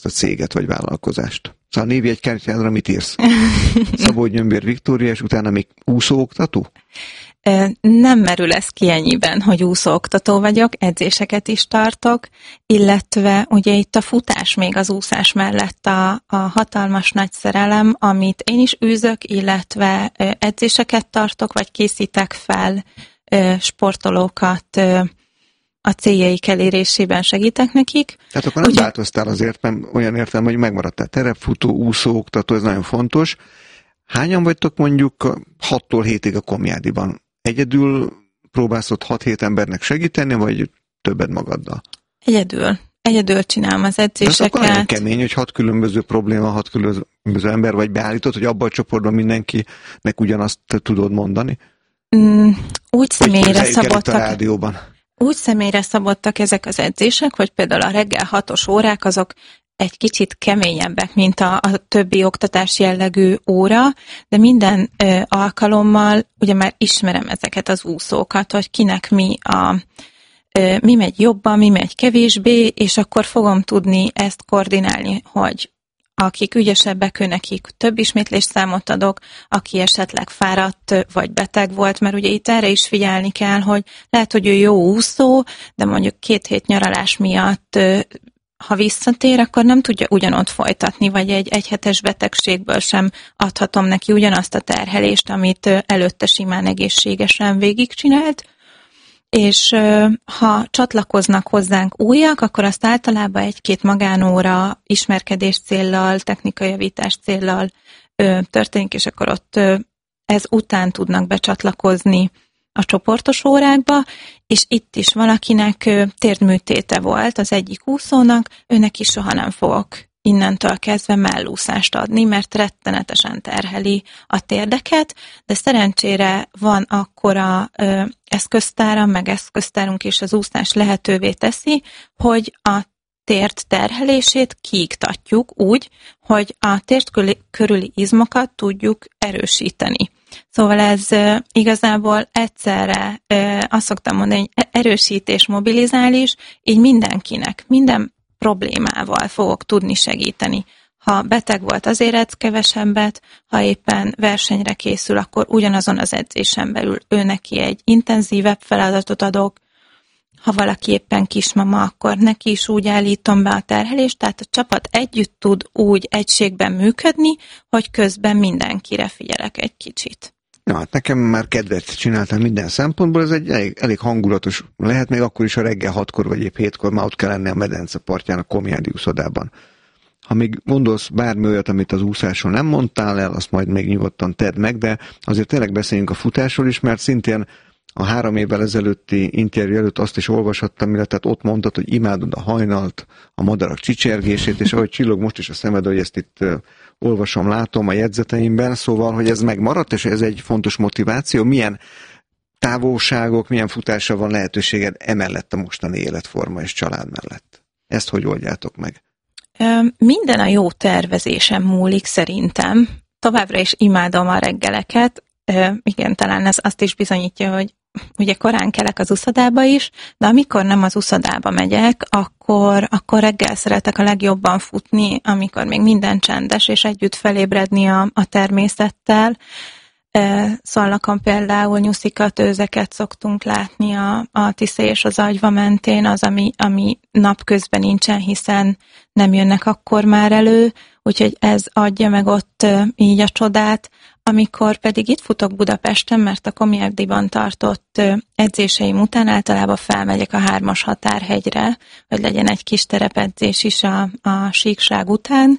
ezt a céget vagy vállalkozást. Szóval a névjegykártyádra mit írsz? Szabó Gyömbér Viktória, és utána még úszóoktató? Nem merül ez ki ennyiben, hogy úszóoktató vagyok, edzéseket is tartok, illetve ugye itt a futás még az úszás mellett a hatalmas nagy szerelem, amit én is űzök, illetve edzéseket tartok, vagy készítek fel sportolókat, a céljaik elérésében segítek nekik. Tehát akkor nem változtál azért, mert olyan értelme, hogy megmaradtál terepfutó, úszóoktató, ez nagyon fontos. Hányan vagytok mondjuk 6-tól 7-ig a Komjádiban? Egyedül próbálsz ott 6-7 embernek segíteni, vagy többet magaddal? Egyedül csinálom az edzéseket. Ez akkor nagyon kemény, hogy 6 különböző probléma, 6 különböző ember vagy beállított, hogy abban a csoportban mindenkinek ugyanazt tudod mondani? Úgy személyre szabottak. A rádióban. Úgy személyre szabottak ezek az edzések, hogy például a reggel 6-os órák azok egy kicsit keményebbek, mint a többi oktatás jellegű óra, de minden alkalommal ugye már ismerem ezeket az úszókat, hogy kinek mi megy jobban, mi megy kevésbé, és akkor fogom tudni ezt koordinálni, hogy akik ügyesebbek, nekik több ismétlésszámot adok, aki esetleg fáradt vagy beteg volt, mert ugye itt erre is figyelni kell, hogy lehet, hogy ő jó úszó, de mondjuk 2 hét nyaralás miatt ha visszatér, akkor nem tudja ugyanott folytatni, vagy egy hetes betegségből sem adhatom neki ugyanazt a terhelést, amit előtte simán egészségesen végigcsinált. És ha csatlakoznak hozzánk újak, akkor azt általában 1-2 magánóra ismerkedés céllal, technikai javítás céllal történik, és akkor ott ez után tudnak becsatlakozni a csoportos órákba, és itt is valakinek térdműtéte volt az egyik úszónak, őnek is soha nem fogok innentől kezdve mellúszást adni, mert rettenetesen terheli a térdeket, de szerencsére van akkora eszköztáram, meg eszköztárunk is az úszás lehetővé teszi, hogy a térd terhelését kiiktatjuk úgy, hogy a térd körüli izmokat tudjuk erősíteni. Szóval ez igazából egyszerre azt szoktam mondani, hogy erősítés, mobilizálás, így mindenkinek, minden problémával fogok tudni segíteni. Ha beteg volt, azért edz kevesebbet, ha éppen versenyre készül, akkor ugyanazon az edzésen belül ő neki egy intenzívebb feladatot adok. Ha valaki éppen kismama, akkor neki is úgy állítom be a terhelést, tehát a csapat együtt tud úgy egységben működni, hogy közben mindenkire figyelek egy kicsit. Na, hát nekem már kedvet csináltam minden szempontból, ez egy elég hangulatos lehet, még akkor is a reggel 6-kor vagy épp 7-kor már ott kell lenni a medence partján a Komjádi úszodában. Ha még gondolsz bármi olyat, amit az úszásról nem mondtál el, azt majd még nyugodtan tedd meg, de azért tényleg beszéljünk a futásról is, mert szintén a 3 évvel ezelőtti interjú előtt azt is olvashattam, illetve ott mondtad, hogy imádod a hajnalt, a madarak csicsergését, és ahogy csillog most is a szemed, hogy ezt itt olvasom, látom a jegyzeteimben, szóval, hogy ez megmaradt, és ez egy fontos motiváció. Milyen távolságok, milyen futásra van lehetőséged emellett a mostani életforma és család mellett? Ezt hogy oldjátok meg? Minden a jó tervezésen múlik szerintem. Továbbra is imádom a reggeleket. Igen, talán ez azt is bizonyítja, hogy ugye korán kelek az uszodába is, de amikor nem az uszodába megyek, akkor reggel szeretek a legjobban futni, amikor még minden csendes, és együtt felébredni a természettel. Szalnakon például nyuszikat, őzeket szoktunk látni a Tisza és az Agyva mentén, az, ami napközben nincsen, hiszen nem jönnek akkor már elő, úgyhogy ez adja meg ott így a csodát. Amikor pedig itt futok Budapesten, mert a Komjádiban tartott edzéseim után általában felmegyek a 3-as határhegyre, hogy legyen egy kis terepedzés is a síkság után.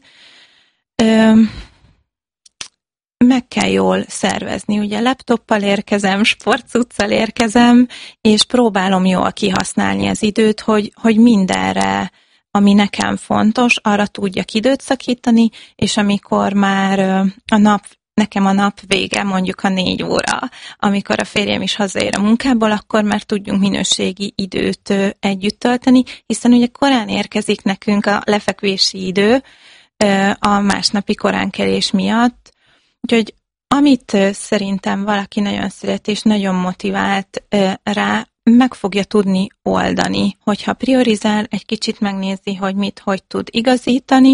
Meg kell jól szervezni. Ugye laptoppal érkezem, sportcuccal érkezem, és próbálom jól kihasználni az időt, hogy mindenre, ami nekem fontos, arra tudjak időt szakítani, és amikor már nekem a nap vége, mondjuk a 4 óra, amikor a férjem is hazaér a munkából, akkor már tudjunk minőségi időt együtt tölteni, hiszen ugye korán érkezik nekünk a lefekvési idő a másnapi koránkelés miatt, úgyhogy amit szerintem valaki nagyon szeret és nagyon motivált rá, meg fogja tudni oldani, hogyha priorizál, egy kicsit megnézi, hogy mit, hogy tud igazítani,